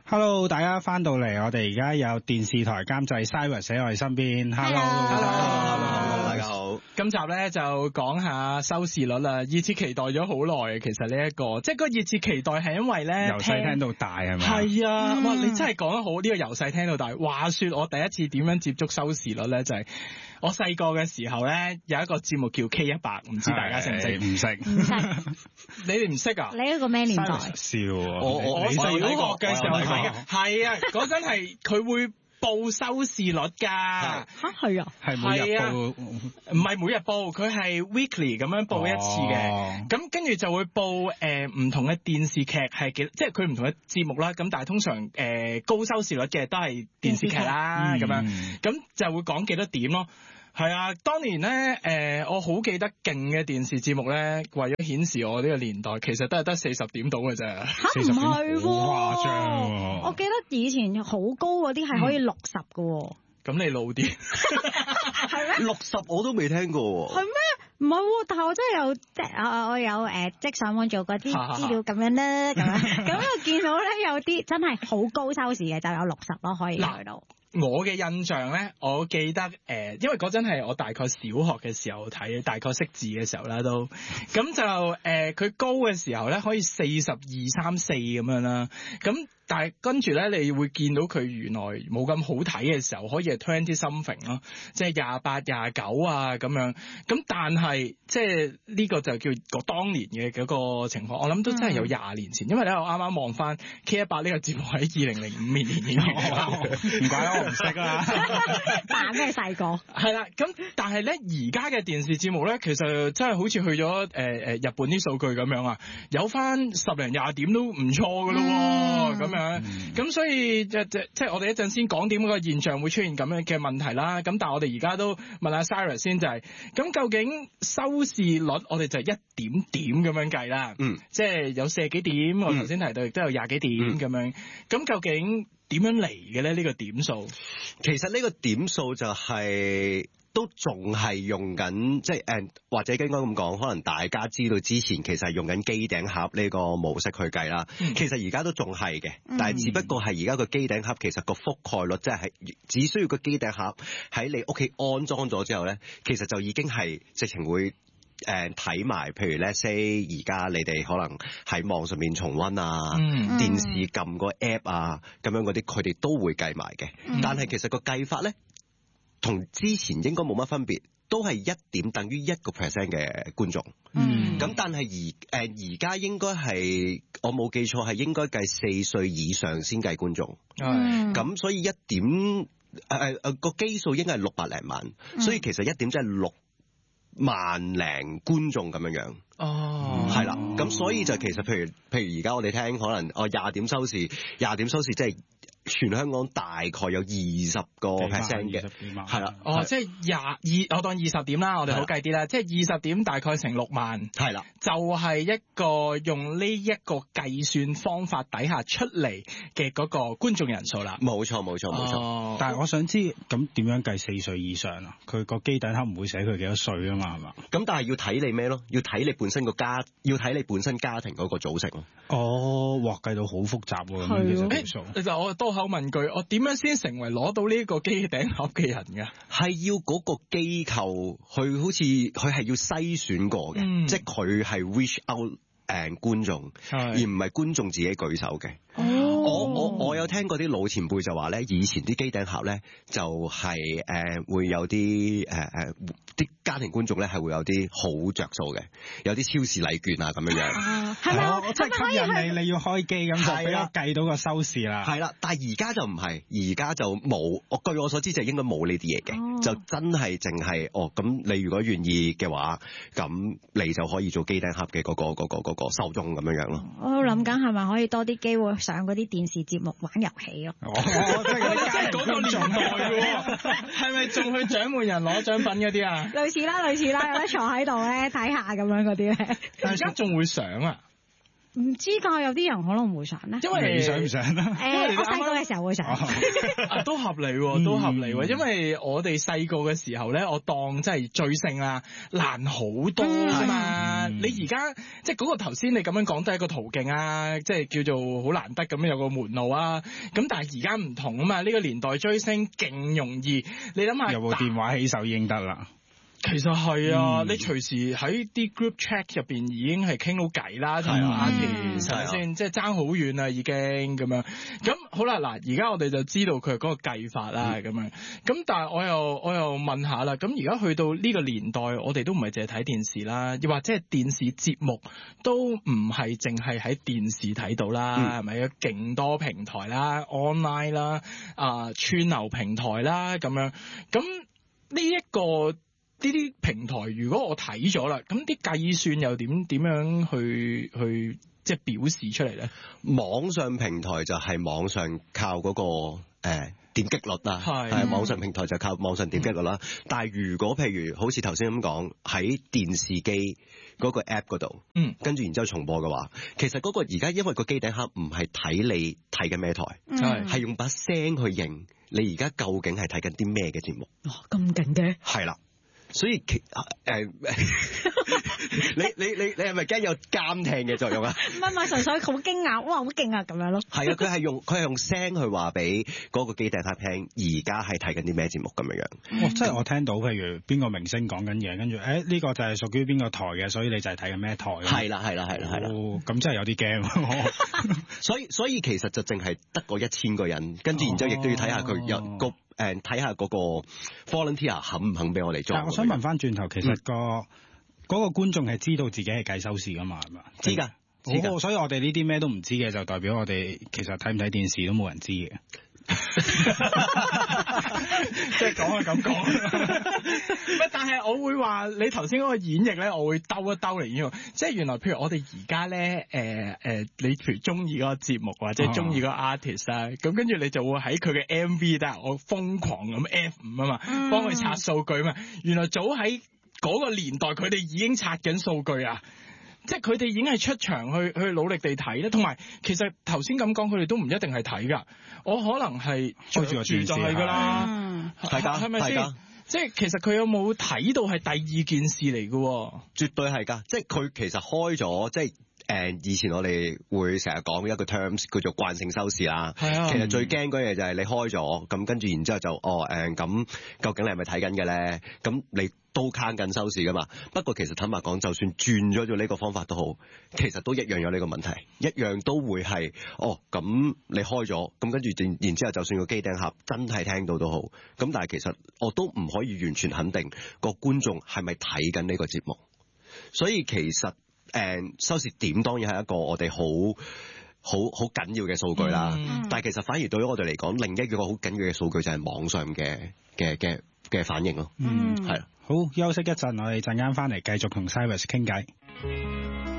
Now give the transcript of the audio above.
Hello， 大家翻到嚟，我哋而家有電視台監製 Cyrus 喺我哋身邊。Hello， 大家好。今集咧就講下收視率啦，熱切期待咗好耐。其實呢一個，即係個熱切期待係因為咧， 由細聽到大係咪？ 係啊，哇！你真係講得好，呢個由細聽到大。話說我第一次點樣接觸收視率咧，就係我細個嘅時候咧，有一個節目叫 K100，唔知大家識唔識？ 唔識。 你哋唔識啊？ 你一個咩年代？ 笑我小學嘅時候睇嘅，係啊，嗰陣係佢會報收視率㗎。 嚇係啊， 係每日報， 唔係每日報，佢係 weekly 咁樣報一次嘅。咁跟住就會報唔同嘅電視劇係幾，即係佢唔同嘅節目啦。咁但係通常高收視率嘅都係電視劇啦，咁樣咁就會講幾多點咯。係啊，當年咧我好記得勁嘅電視節目咧，為咗顯示我呢個年代，其實都係得40點到嘅啫。 嚇唔係喎， 誇張喎！ 我記得以前好高嗰啲係可以60嘅喎。 咁你老啲係咩 ？60我都未聽過喎。 係咩？唔係喎，但係我真係有我有即係上網做嗰啲資料咁樣啦，咁我見到咧有啲真係好高收視嘅，就有60咯，可以去到。 我嘅印象咧，我記得因為嗰陣係我大概小學嘅時候睇，大概識字嘅時候啦都，咁就佢高嘅時候咧可以42、3、4咁樣啦，咁但係跟住咧你會見到佢原來冇咁好睇嘅時候，可以係20 something 咯，即係28、29啊咁樣，咁但係即係呢個就叫個當年嘅嗰個情況，我諗都真係有20年前，因為咧我啱啱望翻 K100 呢個節目喺2005年演嘅， 唔怪得我唔識啦， 扮咩細個？ 係啦，咁但係咧而家嘅電視節目咧，其實真係好似去咗日本啲數據咁樣啊，有翻10零20點都唔錯噶咯喎，咁樣，咁所以即係我哋一陣先講點個現象會出現咁樣嘅問題啦。咁但係我哋而家都問下 Cyrus 先，就係咁究竟收視率我哋就係一點點咁樣計啦，即係有40幾點，我頭先提到亦都有20幾點咁樣，咁究竟點樣嚟嘅咧？呢個點數其實呢個點數就係都仲係用緊，即係或者應該咁講，可能大家知道之前其實係用緊機頂盒呢個模式去計啦。其實而家都仲係嘅，但係只不過係而家個機頂盒其實個覆蓋率即係只需要個機頂盒喺你屋企安裝咗之後咧，其實就已經係直情會睇埋，譬如咧 say 而家你哋可能喺網上面重溫啊，電視撳個 app 啊，咁樣嗰啲佢哋都會計埋嘅。但係其實個計法咧，同之前應該冇乜分別，都係1點等於1%嘅觀眾。咁但係而家應該係我冇記錯係應該計4歲以上先計觀眾。咁所以1點個基數應該係600零萬，所以其實1點即係6萬零觀眾咁樣樣，係啦，咁所以就其實譬如而家我哋聽可能20點收視，20點收視即係全香港大概有20%嘅，係啦， 即係我當20點啦，我哋好計啲啦，即係20點大概成6萬， 係啦， 就係一個用呢一個計算方法底下出嚟嘅嗰個觀眾人數啦。 冇錯。 但係我想知咁點樣計4歲以上啊？佢個機頂盒唔會寫佢幾多歲啊嘛，係嘛？ 咁但係要睇你咩咯？要睇你本身要睇你本身家庭嗰個組成咯。 哇，計到好複雜喎，咁其實條數。 其實我多口問句，我點樣先成為攞到呢個機頂盒嘅人㗎？ 係要嗰個機構去，好似佢係要篩選過嘅，即係佢係 reach out 觀眾，而唔係觀眾自己舉手嘅。我有聽過啲老前輩就話咧，以前啲機頂盒咧就係會有啲啲家庭觀眾咧係會有啲好着數嘅，有啲超市禮券啊咁樣樣。 係咪？ 我真係吸引你要開機咁就俾我計到個收視啦。 係啦，但係而家就唔係，而家就冇。據我所知就應該冇呢啲嘢嘅，就真係淨係咁你如果願意嘅話，咁你就可以做機頂盒嘅嗰個受眾咁樣樣咯。 我諗緊係咪可以多啲機會上嗰啲電視節目玩遊戲咯？ 即係嗰個年代喎，係咪仲去獎門人攞獎品嗰啲啊？ 類似啦，有得坐喺度咧睇下咁樣嗰啲咧。 但係而家仲會上啊？ 唔知㗎，有啲人可能會上咧。 因為你想唔想啊？ 我細個嘅時候會上。 都合理喎，都合理喎。因為我哋細個嘅時候咧，我當真係追星啦，難好多啫嘛。你而家即係嗰個頭先你咁樣講都係一個途徑啊，即係叫做好難得咁樣有個門路啊。咁但係而家唔同啊嘛，呢個年代追星勁容易。你諗下， 有部電話起手已經得啦。 其實係啊，你隨時喺啲 group chat 入邊已經係傾到偈啦，同埋係咪先？即係爭好遠啦，已經咁樣。咁好啦，嗱，而家我哋就知道佢嗰個計法啦，咁樣。咁但係我又問下啦，咁而家去到呢個年代，我哋都唔係淨係睇電視啦，又或者係電視節目都唔係淨係喺電視睇到啦，係咪？有勁多平台啦 ，online 啦，串流平台啦，咁樣。咁呢一個。呢啲平台如果我睇咗啦，咁啲計算又點樣去即係表示出嚟咧？ 網上平台就係網上靠嗰個點擊率啦，係網上平台就靠網上點擊率啦。但係如果譬如好似頭先咁講喺電視機嗰個 app 嗰度，跟住然之後重播嘅話，其實嗰個而家因為個機頂盒唔係睇你睇緊咩台，係用把聲去認你而家究竟係睇緊啲咩嘅節目。 哇，咁勁嘅！ 係啦。所以你係咪驚有監聽嘅作用啊？ 唔係，純粹好驚訝，哇，好勁啊咁樣咯。係啊，佢係用聲去話俾嗰個機頂盒聽，而家係睇緊啲咩節目咁樣。 即係我聽到譬如邊個明星講緊嘢，跟住呢個就係屬於邊個台嘅，所以你就係睇緊咩台。 係啦。 咁真係有啲驚。 所以其實就淨係得個1000個人，跟住然之後亦都要睇下佢有個。睇下嗰個 volunteer 肯唔肯俾我哋做？ 但係我想問翻轉頭，其實嗰個觀眾係知道自己係計收視噶嘛？係嘛？ 知㗎， 所以我哋呢啲咩都唔知嘅，就代表我哋其實睇唔睇電視都冇人知嘅。 即係講係咁講，但係我會話你頭先嗰個演繹咧，我會兜一兜嚟演繹。即係原來譬如我哋而家咧，你譬如中意嗰個節目或者中意嗰個 artist 啊，咁跟住你就會喺佢嘅 MV 度，我瘋狂咁 F5 啊嘛，幫佢刷數據嘛。原來早喺嗰個年代，佢哋已經刷緊數據啊！即係佢哋已經係出場去努力地睇咧，同埋其實頭先咁講，佢哋都唔一定係睇㗎。我可能係追住個電視就係㗎啦，係咪先？即係其實佢有冇睇到係第二件事嚟㗎？ 絕對係㗎，即係佢其實開咗即係。以前我哋會成日講一個 terms 叫做慣性收視啦。係啊。其實最驚嗰嘢就係你開咗，咁跟住然之後就咁究竟你係咪睇緊嘅咧？咁你都慳緊收視㗎嘛。不過其實坦白講，就算轉咗呢個方法都好，其實都一樣有呢個問題，一樣都會係咁你開咗，咁跟住然之後就算個機頂盒真係聽到都好，咁但係其實我都唔可以完全肯定個觀眾係咪睇緊呢個節目，所以其實。收視點當然係一個我哋好緊要嘅數據啦，但係其實反而對於我哋嚟講，另一個好緊要嘅數據就係網上嘅反應咯。係。 好，休息一陣，我哋陣間翻嚟繼續同 Cyrus 傾偈。